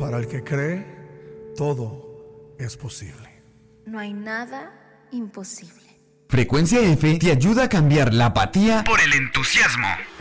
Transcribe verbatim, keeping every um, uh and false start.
Para el que cree, todo es posible. No hay nada imposible. Frecuencia F te ayuda a cambiar la apatía por el entusiasmo.